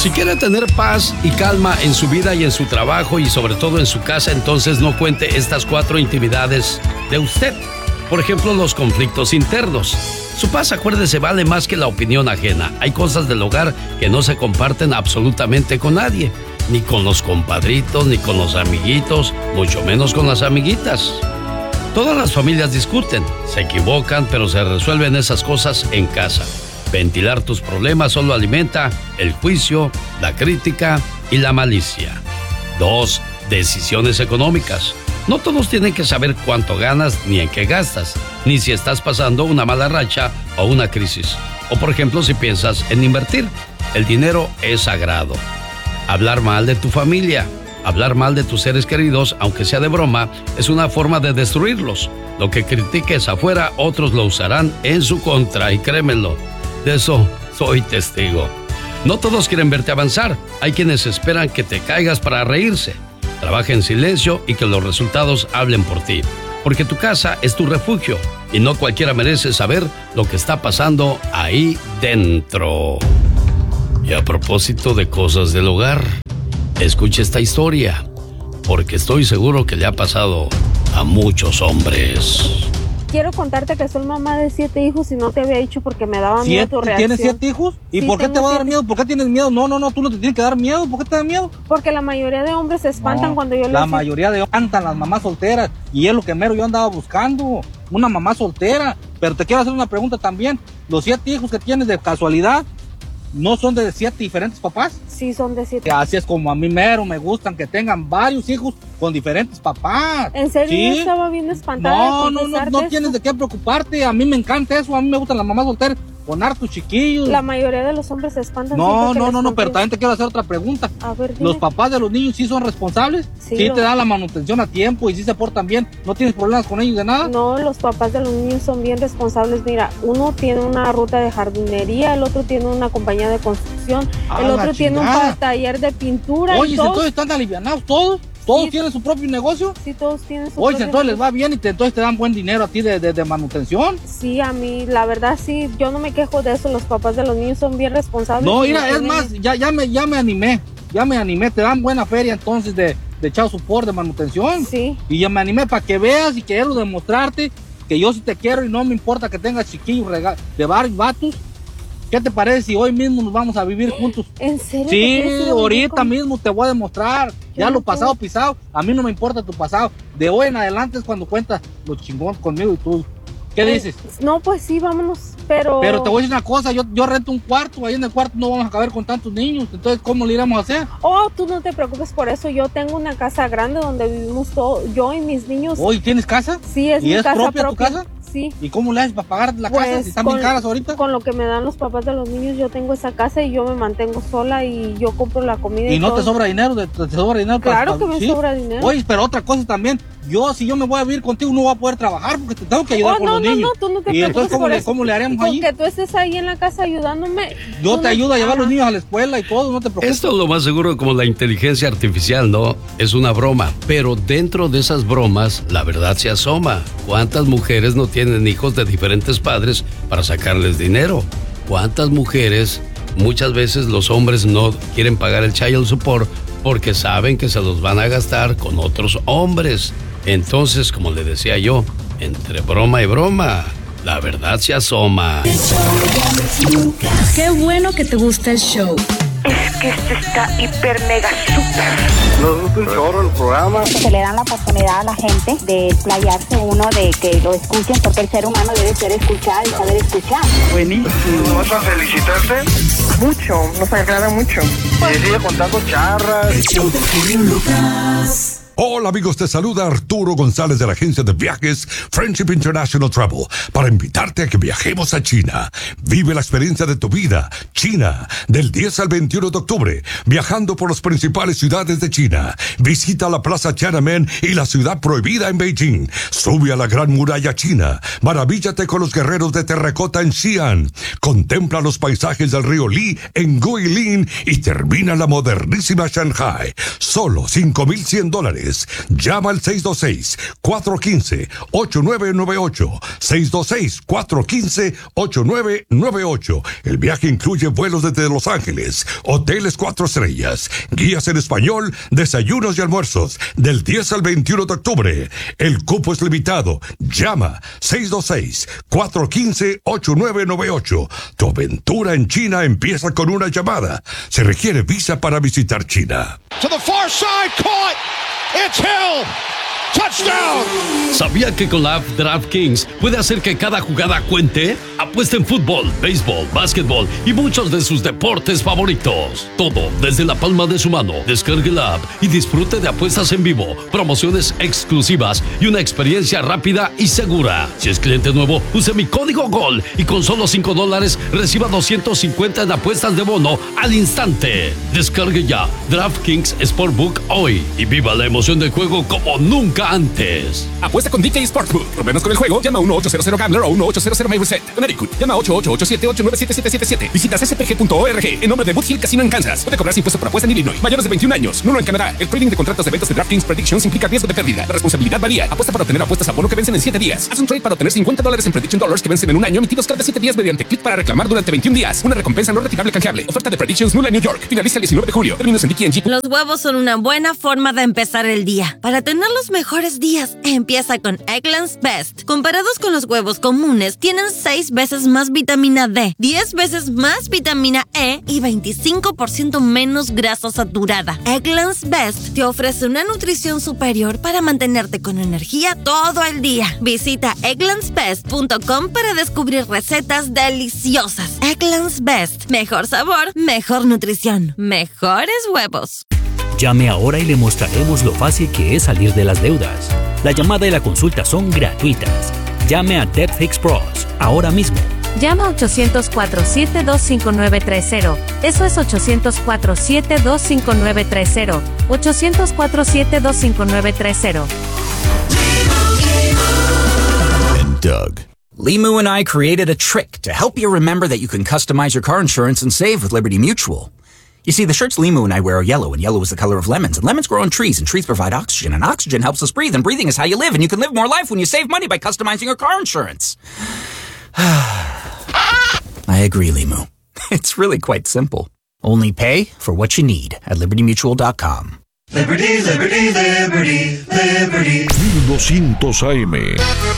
Si quiere tener paz y calma en su vida y en su trabajo y sobre todo en su casa, entonces no cuente estas 4 intimidades de usted. Por ejemplo, los conflictos internos. Su paz, acuérdese, vale más que la opinión ajena. Hay cosas del hogar que no se comparten absolutamente con nadie. Ni con los compadritos, ni con los amiguitos, mucho menos con las amiguitas. Todas las familias discuten, se equivocan, pero se resuelven esas cosas en casa. Ventilar tus problemas solo alimenta el juicio, la crítica y la malicia. 2. Decisiones económicas. No todos tienen que saber cuánto ganas ni en qué gastas, ni si estás pasando una mala racha o una crisis. O por ejemplo, si piensas en invertir. El dinero es sagrado. Hablar mal de tu familia, hablar mal de tus seres queridos, aunque sea de broma, es una forma de destruirlos. Lo que critiques afuera, otros lo usarán en su contra, y créemelo, de eso soy testigo. No todos quieren verte avanzar. Hay quienes esperan que te caigas para reírse. Trabaja en silencio y que los resultados hablen por ti. Porque tu casa es tu refugio y no cualquiera merece saber lo que está pasando ahí dentro. Y a propósito de cosas del hogar, escuche esta historia, porque estoy seguro que le ha pasado a muchos hombres. Quiero contarte que soy mamá de 7 hijos y no te había dicho porque me daba miedo tu reacción. ¿Tienes 7 hijos? ¿Y sí, por qué te va a dar miedo? ¿Por qué tienes miedo? No, tú no te tienes que dar miedo. ¿Por qué te da miedo? Porque la mayoría de hombres se espantan cuando yo les digo. La mayoría de hombres espantan las mamás solteras. Y es lo que mero yo andaba buscando. Una mamá soltera. Pero te quiero hacer una pregunta también. ¿Los 7 hijos que tienes de casualidad no son de 7 diferentes papás? Sí, son de 7. Así es como a mí mero me gustan que tengan varios hijos con diferentes papás. ¿En serio? ¿Sí? Yo estaba bien espantada. No tienes de qué preocuparte. A mí me encanta eso. A mí me gustan las mamás solteras con hartos chiquillos. La mayoría de los hombres se espantan. No, pero también te quiero hacer otra pregunta. A ver, dime. ¿Los papás de los niños sí son responsables? ¿Sí te dan la manutención a tiempo y sí se portan bien? ¿No tienes problemas con ellos de nada? No, los papás de los niños son bien responsables. Mira, uno tiene una ruta de jardinería, el otro tiene una compañía de construcción, el otro tiene un taller de pintura. Oye, entonces están alivianados todos. ¿Todos tienen su propio negocio? Sí, todos tienen su propio negocio. Oye, entonces les va bien y entonces te dan buen dinero a ti de manutención. Sí, a mí, la verdad, sí, yo no me quejo de eso. Los papás de los niños son bien responsables. No, mira, es más, ya me animé. Te dan buena feria entonces de child support, de manutención. Sí. Y ya me animé para que veas y quiero demostrarte que yo sí te quiero y no me importa que tengas chiquillos de varios vatos. ¿Qué te parece si hoy mismo nos vamos a vivir juntos? ¿En serio? Sí, ahorita mismo te voy a demostrar. Ya lo pasado pisado, a mí no me importa tu pasado. De hoy en adelante es cuando cuentas lo chingón conmigo y tú. ¿Qué dices? No, pues sí, vámonos, pero te voy a decir una cosa, yo rento un cuarto, ahí en el cuarto no vamos a caber con tantos niños, entonces ¿cómo le iremos a hacer? Oh, tú no te preocupes por eso, yo tengo una casa grande donde vivimos yo y mis niños. ¿Hoy tienes casa? Sí, es mi casa propia. ¿Y es propia tu casa? Sí. ¿Y cómo le haces para pagar la casa si están bien caras ahorita? Con lo que me dan los papás de los niños, yo tengo esa casa y yo me mantengo sola y yo compro la comida. ¿Y no todo. ¿Te sobra dinero? ¿Te sobra dinero? Claro que me sobra dinero. Oye, pero otra cosa también, si yo me voy a vivir contigo no voy a poder trabajar porque te tengo que ayudar con los niños. No, tú no te preocupes. ¿Y entonces cómo le haremos allí? Porque tú estés ahí en la casa ayudándome. Yo te ayudo a llevar a los niños a la escuela y todo, no te preocupes. Esto es lo más seguro, como la inteligencia artificial, ¿no? Es una broma, pero dentro de esas bromas, la verdad se asoma. ¿Cuántas mujeres no tienen hijos de diferentes padres para sacarles dinero? ¿Cuántas mujeres, muchas veces los hombres no quieren pagar el child support porque saben que se los van a gastar con otros hombres? Entonces, como le decía yo, entre broma y broma, la verdad se asoma. Qué bueno que te gusta el show. Es que este está hiper mega super. Nos gusta un chorro el programa. Se le dan la oportunidad a la gente de explayarse uno, de que lo escuchen, porque el ser humano debe ser escuchado y saber escuchar. Buenísimo. ¿Vas a felicitarte? Mucho, nos agrada mucho. Y sigue contando charras. El show de Genio Lucas. Hola amigos, te saluda Arturo González de la agencia de viajes Friendship International Travel para invitarte a que viajemos a China. Vive la experiencia de tu vida. China, del 10 al 21 de octubre, viajando por las principales ciudades de China. Visita la Plaza Tiananmen y la ciudad prohibida en Beijing. Sube a la Gran Muralla China. Maravíllate con los guerreros de terracota en Xi'an. Contempla los paisajes del río Li en Guilin y termina la modernísima Shanghai. Solo $5,100. viajes. Llama al 626-415-8998. 626-415-8998. El viaje incluye vuelos desde Los Ángeles, hoteles 4 estrellas, guías en español, desayunos y almuerzos, del 10 al 21 de octubre. El cupo es limitado. Llama 626-415-8998. Tu aventura en China empieza con una llamada. Se requiere visa para visitar China. To the far side, caught. It's Hill. Touchdown. ¿Sabía que con la app DraftKings puede hacer que cada jugada cuente? Apuesta en fútbol, béisbol, básquetbol y muchos de sus deportes favoritos. Todo desde la palma de su mano. Descargue la app y disfrute de apuestas en vivo, promociones exclusivas y una experiencia rápida y segura. Si es cliente nuevo, use mi código GOL y con solo $5 reciba 250 en apuestas de bono al instante. Descargue ya DraftKings Sportbook hoy y viva la emoción del juego como nunca antes. Apuesta con DK Sportsbook. ¿Problemas con el juego? Llama a 1-800-GAMBLER o 1-800-MyReset. Connecticut. Llama a 8887-897-7777. Visita cspg.org en nombre de Boot Hill Casino en Kansas. Puede cobrarse impuesto por apuesta en Illinois. Mayores de 21 años. Nulo en Canadá. El trading de contratos de eventos de DraftKings Predictions implica riesgo de pérdida. La responsabilidad varía. Apuesta para obtener apuestas a bono que vencen en 7 días. Haz un trade para obtener $50 en Prediction Dollars que vencen en un año, emitidos cada 7 días mediante clic para reclamar durante 21 días. Una recompensa no retirable canjeable. Oferta de Predictions nula en New York. Finaliza el 19 de julio. Términos en DKNG. Los huevos son una buena forma de empezar el día. Para tener los mejores días, empieza con Eggland's Best. Comparados con los huevos comunes, tienen 6 veces más vitamina D, 10 veces más vitamina E y 25% menos grasa saturada. Eggland's Best te ofrece una nutrición superior para mantenerte con energía todo el día. Visita egglandsbest.com para descubrir recetas deliciosas. Eggland's Best. Mejor sabor, mejor nutrición, mejores huevos. Llame ahora y le mostraremos lo fácil que es salir de las deudas. La llamada y la consulta son gratuitas. Llame a Debt Fix Pros ahora mismo. Llama a 800-472-5930. Eso es 800-472-5930. 800-472-5930. And Doug. Limu and I created a trick to help you remember that you can customize your car insurance and save with Liberty Mutual. You see, the shirts Limu and I wear are yellow, and yellow is the color of lemons, and lemons grow on trees, and trees provide oxygen, and oxygen helps us breathe, and breathing is how you live, and you can live more life when you save money by customizing your car insurance. I agree, Limu. It's really quite simple. Only pay for what you need at LibertyMutual.com. Liberty, Liberty, Liberty, Liberty. 1200 AM.